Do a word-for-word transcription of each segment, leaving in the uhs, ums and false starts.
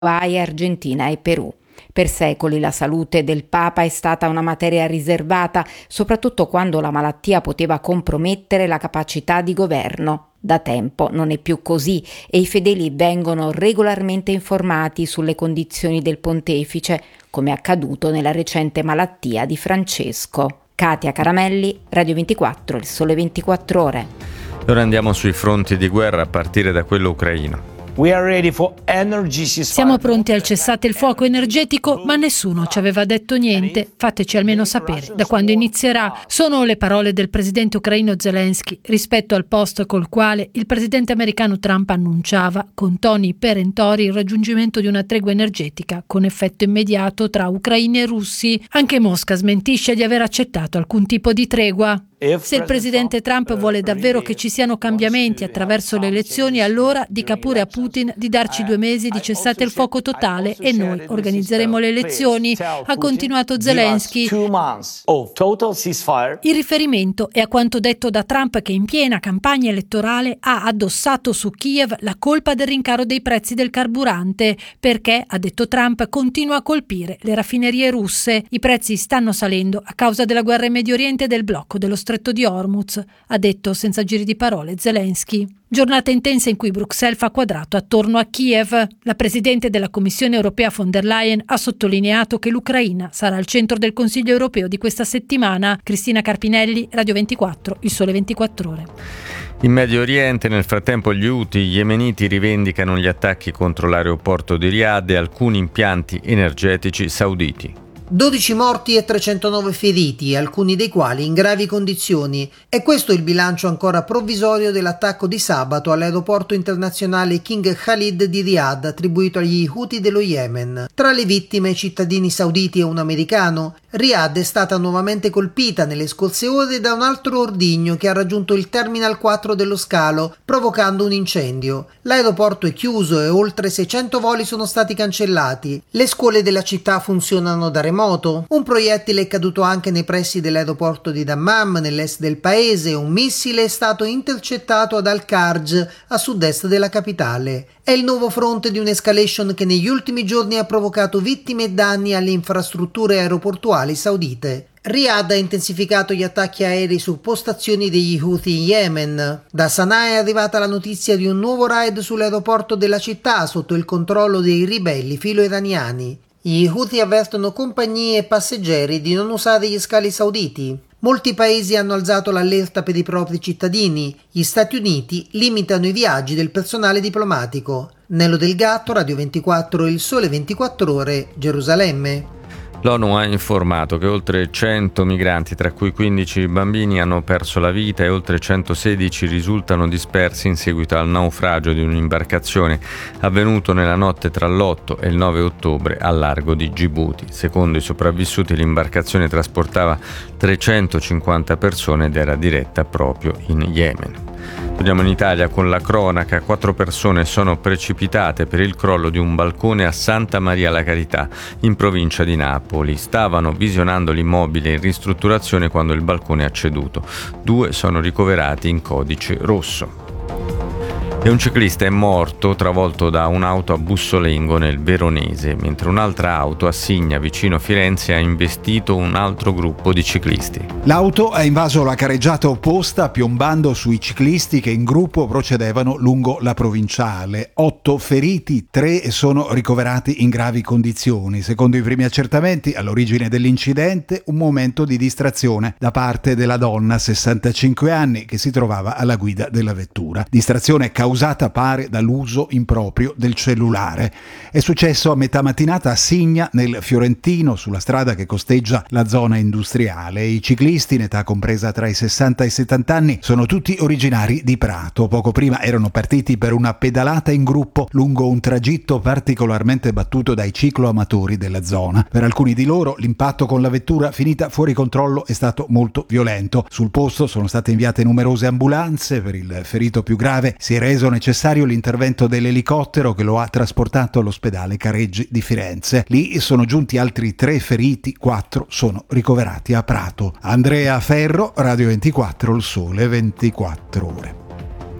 Uruguay, Argentina e Perù. Per secoli la salute del Papa è stata una materia riservata, soprattutto quando la malattia poteva compromettere la capacità di governo. Da tempo non è più così e i fedeli vengono regolarmente informati sulle condizioni del pontefice, come accaduto nella recente malattia di Francesco. Katia Caramelli, Radio ventiquattro, Il Sole ventiquattro Ore. Ora andiamo sui fronti di guerra a partire da quello ucraino. Siamo pronti al cessate il fuoco energetico, ma nessuno ci aveva detto niente. Fateci almeno sapere da quando inizierà. Sono le parole del presidente ucraino Zelensky rispetto al post col quale il presidente americano Trump annunciava con toni perentori il raggiungimento di una tregua energetica con effetto immediato tra ucraini e russi. Anche Mosca smentisce di aver accettato alcun tipo di tregua. Se il presidente Trump vuole davvero che ci siano cambiamenti attraverso le elezioni, allora dica pure a Putin di darci due mesi di cessate il fuoco totale e noi organizzeremo le elezioni, ha continuato Zelensky. Il riferimento è a quanto detto da Trump, che in piena campagna elettorale ha addossato su Kiev la colpa del rincaro dei prezzi del carburante, perché, ha detto Trump, continua a colpire le raffinerie russe. I prezzi stanno salendo a causa della guerra in Medio Oriente e del blocco dello Stretto di Hormuz, ha detto senza giri di parole Zelensky. Giornata intensa in cui Bruxelles fa quadrato attorno a Kiev. La presidente della Commissione europea von der Leyen ha sottolineato che l'Ucraina sarà al centro del Consiglio europeo di questa settimana. Cristina Carpinelli, Radio ventiquattro, Il Sole ventiquattro Ore. In Medio Oriente, nel frattempo, gli Houthi yemeniti rivendicano gli attacchi contro l'aeroporto di Riyadh e alcuni impianti energetici sauditi. dodici morti e trecentonove feriti, alcuni dei quali in gravi condizioni. È questo il bilancio ancora provvisorio dell'attacco di sabato all'aeroporto internazionale King Khalid di Riyadh, attribuito agli Houthi dello Yemen. Tra le vittime cittadini sauditi e un americano. Riyadh è stata nuovamente colpita nelle scorse ore da un altro ordigno che ha raggiunto il Terminal quattro dello scalo, provocando un incendio. L'aeroporto è chiuso e oltre seicento voli sono stati cancellati. Le scuole della città funzionano da remoto. Un proiettile è caduto anche nei pressi dell'aeroporto di Dammam, nell'est del paese. Un missile è stato intercettato ad Al-Kharj, a sud-est della capitale. È il nuovo fronte di un'escalation che negli ultimi giorni ha provocato vittime e danni alle infrastrutture aeroportuali saudite. Riyadh ha intensificato gli attacchi aerei su postazioni degli Houthi in Yemen. Da Sana'a è arrivata la notizia di un nuovo raid sull'aeroporto della città sotto il controllo dei ribelli filo-iraniani. Gli Houthi avvertono compagnie e passeggeri di non usare gli scali sauditi. Molti paesi hanno alzato l'allerta per i propri cittadini. Gli Stati Uniti limitano i viaggi del personale diplomatico. Nello Del Gatto, Radio ventiquattro, Il Sole ventiquattro Ore, Gerusalemme. L'ONU ha informato che oltre cento migranti, tra cui quindici bambini, hanno perso la vita e oltre centosedici risultano dispersi in seguito al naufragio di un'imbarcazione avvenuto nella notte tra l'otto e il nove ottobre al largo di Gibuti. Secondo i sopravvissuti, l'imbarcazione trasportava trecentocinquanta persone ed era diretta proprio in Yemen. Torniamo in Italia con la cronaca. Quattro persone sono precipitate per il crollo di un balcone a Santa Maria la Carità, in provincia di Napoli. Stavano visionando l'immobile in ristrutturazione quando il balcone ha ceduto. Due sono ricoverati in codice rosso. E un ciclista è morto travolto da un'auto a Bussolengo nel Veronese, mentre un'altra auto a Signa, vicino Firenze, ha investito un altro gruppo di ciclisti. L'auto ha invaso la carreggiata opposta, piombando sui ciclisti che in gruppo procedevano lungo la provinciale. Otto feriti, tre sono ricoverati in gravi condizioni. Secondo i primi accertamenti, all'origine dell'incidente, un momento di distrazione da parte della donna, sessantacinque anni, che si trovava alla guida della vettura. Distrazione causata causata pare dall'uso improprio del cellulare. È successo a metà mattinata a Signa, nel Fiorentino, sulla strada che costeggia la zona industriale. I ciclisti, in età compresa tra i sessanta e i settanta anni, sono tutti originari di Prato. Poco prima erano partiti per una pedalata in gruppo lungo un tragitto particolarmente battuto dai cicloamatori della zona. Per alcuni di loro l'impatto con la vettura finita fuori controllo è stato molto violento. Sul posto sono state inviate numerose ambulanze. Per il ferito più grave si è reso necessario l'intervento dell'elicottero che lo ha trasportato all'ospedale Careggi di Firenze. Lì sono giunti altri tre feriti, quattro sono ricoverati a Prato. Andrea Ferro, Radio ventiquattro, Il Sole ventiquattro Ore.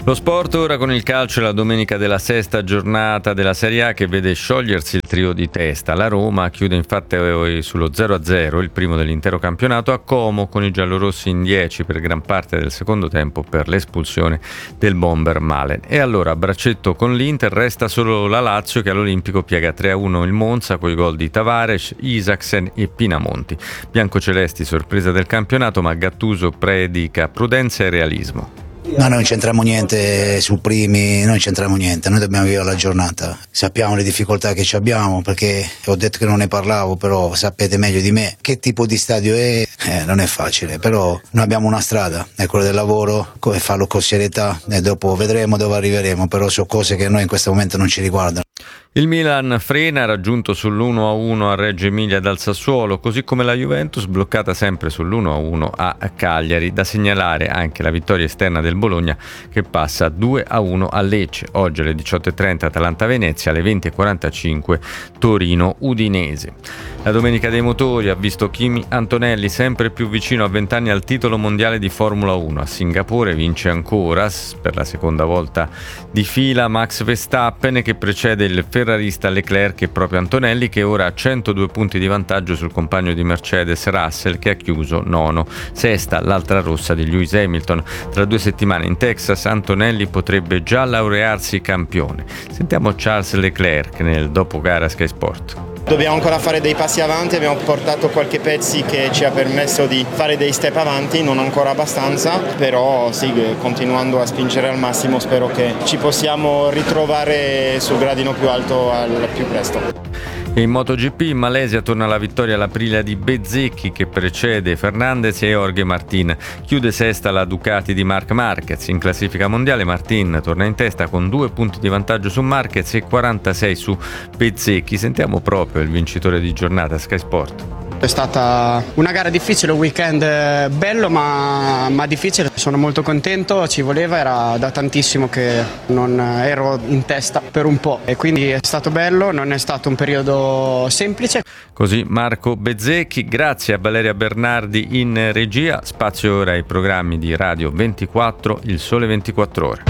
Lo sport ora con il calcio e la domenica della sesta giornata della Serie A che vede sciogliersi il trio di testa. La Roma chiude infatti sullo zero a zero, il primo dell'intero campionato, a Como con i giallorossi in dieci per gran parte del secondo tempo per l'espulsione del bomber Malen. E allora a braccetto con l'Inter resta solo la Lazio che all'Olimpico piega tre a uno il Monza con i gol di Tavares, Isaksen e Pinamonti. Biancocelesti sorpresa del campionato, ma Gattuso predica prudenza e realismo. No, noi non c'entriamo niente sul primi, noi non c'entriamo niente, noi dobbiamo vivere la giornata. Sappiamo le difficoltà che ci abbiamo, perché ho detto che non ne parlavo, però sapete meglio di me che tipo di stadio è, eh, non è facile, però noi abbiamo una strada, è quella del lavoro, come farlo con serietà e dopo vedremo dove arriveremo, però sono cose che noi in questo momento non ci riguardano. Il Milan frena, raggiunto sull'uno a uno a Reggio Emilia dal Sassuolo, così come la Juventus bloccata sempre sull'uno a uno a Cagliari. Da segnalare anche la vittoria esterna del Bologna che passa due a uno a Lecce. Oggi alle diciotto e trenta Atalanta-Venezia, alle venti e quarantacinque Torino-Udinese. La domenica dei motori ha visto Kimi Antonelli sempre più vicino a vent'anni al titolo mondiale di Formula uno. A Singapore vince ancora per la seconda volta di fila Max Verstappen, che precede il ferrarista Leclerc e proprio Antonelli, che ora ha centodue punti di vantaggio sul compagno di Mercedes Russell, che ha chiuso nono. Sesta l'altra rossa di Lewis Hamilton. Tra due settimane in Texas Antonelli potrebbe già laurearsi campione. Sentiamo Charles Leclerc nel dopogara Sky Sport. Dobbiamo ancora fare dei passi avanti, abbiamo portato qualche pezzi che ci ha permesso di fare dei step avanti, non ancora abbastanza, però sì, continuando a spingere al massimo spero che ci possiamo ritrovare sul gradino più alto al più presto. E in MotoGP in Malesia torna la vittoria all'Aprilia di Bezzecchi, che precede Fernandez e Jorge Martin. Chiude sesta la Ducati di Marc Marquez. In classifica mondiale Martin torna in testa con due punti di vantaggio su Marquez e quarantasei su Bezzecchi. Sentiamo proprio il vincitore di giornata Sky Sport. È stata una gara difficile, un weekend bello ma, ma difficile. Sono molto contento, ci voleva, era da tantissimo che non ero in testa per un po' e quindi è stato bello, non è stato un periodo semplice. Così Marco Bezzecchi, grazie a Valeria Bernardi in regia. Spazio ora ai programmi di Radio ventiquattro, Il Sole ventiquattro Ore.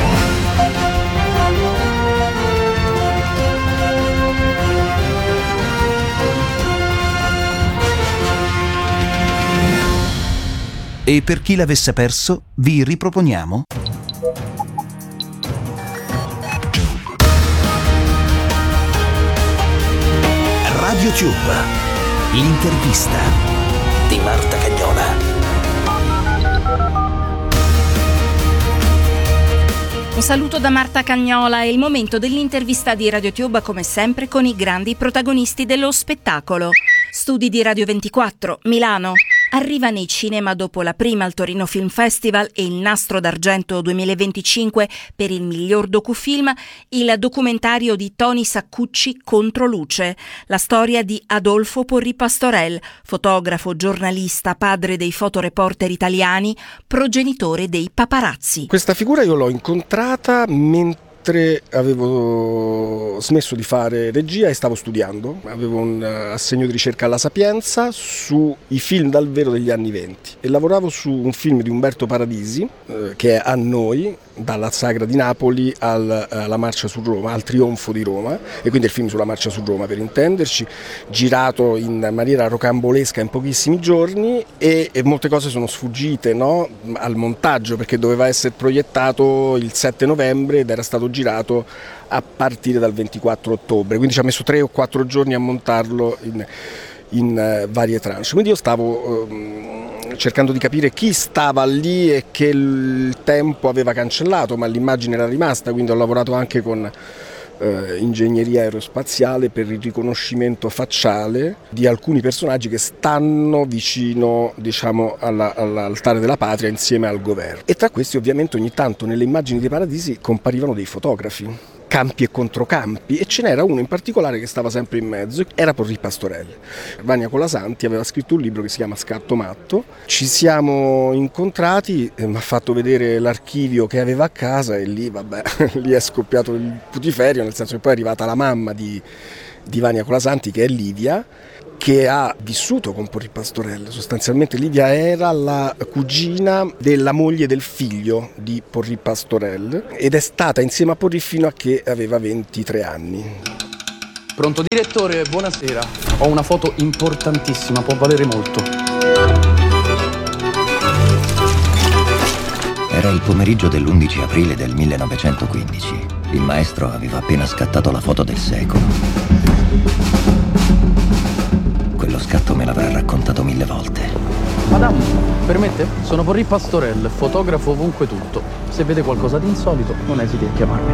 E per chi l'avesse perso, vi riproponiamo Radio Tube, l'intervista di Marta Cagnola. Un saluto da Marta Cagnola, è il momento dell'intervista di Radio Tube, come sempre con i grandi protagonisti dello spettacolo. Studi di Radio ventiquattro, Milano. Arriva nei cinema dopo la prima al Torino Film Festival e il Nastro d'Argento duemilaventicinque per il miglior docufilm il documentario di Tony Saccucci Controluce, la storia di Adolfo Porri Pastorel, fotografo, giornalista, padre dei fotoreporter italiani, progenitore dei paparazzi. Questa figura io l'ho incontrata mentre avevo smesso di fare regia e stavo studiando, avevo un assegno di ricerca alla Sapienza sui film dal vero degli anni venti e lavoravo su un film di Umberto Paradisi eh, che è A Noi, dalla Sagra di Napoli al, alla Marcia su Roma, al Trionfo di Roma, e quindi il film sulla Marcia su Roma per intenderci, girato in maniera rocambolesca in pochissimi giorni e, e molte cose sono sfuggite, no? Al montaggio, perché doveva essere proiettato il sette novembre ed era stato girato a partire dal ventiquattro ottobre, quindi ci ha messo tre o quattro giorni a montarlo in, in uh, varie tranche. Quindi io stavo um, cercando di capire chi stava lì e che il tempo aveva cancellato, ma l'immagine era rimasta, quindi ho lavorato anche con Uh, ingegneria aerospaziale per il riconoscimento facciale di alcuni personaggi che stanno vicino, diciamo, alla, all'altare della patria insieme al governo. E tra questi ovviamente ogni tanto nelle immagini dei paradisi comparivano dei fotografi, campi e controcampi, e ce n'era uno in particolare che stava sempre in mezzo, era Porri Pastorel. Vania Colasanti aveva scritto un libro che si chiama Scatto Matto, ci siamo incontrati, mi ha fatto vedere l'archivio che aveva a casa e lì vabbè, lì è scoppiato il putiferio, nel senso che poi è arrivata la mamma di, di Vania Colasanti, che è Livia, che ha vissuto con Porri Pastorell. Sostanzialmente Livia era la cugina della moglie del figlio di Porri Pastorell ed è stata insieme a Porri fino a che aveva ventitré anni. Pronto direttore, buonasera. Ho una foto importantissima, può valere molto. Era il pomeriggio dell'undici aprile del millenovecentoquindici. Il maestro aveva appena scattato la foto del secolo. Quello scatto me l'avrà raccontato mille volte. Madame, permette? Sono Porri Pastorell, fotografo ovunque tutto. Se vede qualcosa di insolito, non esiti a chiamarmi.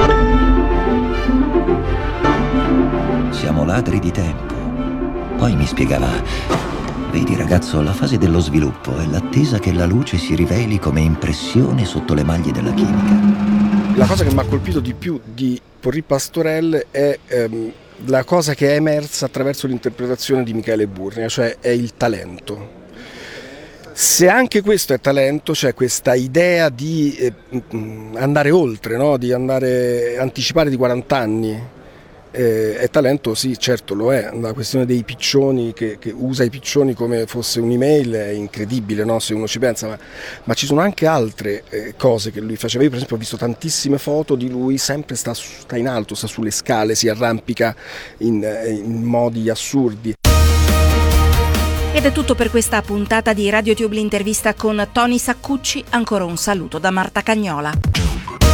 Siamo ladri di tempo. Poi mi spiegava: vedi ragazzo, la fase dello sviluppo è l'attesa che la luce si riveli come impressione sotto le maglie della chimica. La cosa che mi ha colpito di più di Porri Pastorell è ehm, la cosa che è emersa attraverso l'interpretazione di Michele Burnia, cioè è il talento. Se anche questo è talento, c'è questa idea di eh, andare oltre, no? Di andare anticipare di quaranta anni. Eh, è talento, sì, certo lo è. La questione dei piccioni, che, che usa i piccioni come fosse un'email, è incredibile, no? Se uno ci pensa, ma, ma ci sono anche altre eh, cose che lui faceva. Io per esempio ho visto tantissime foto di lui, sempre sta, sta in alto, sta sulle scale, si arrampica in, in modi assurdi. Ed è tutto per questa puntata di RadioTube l'intervista con Tony Saccucci. Ancora un saluto da Marta Cagnola.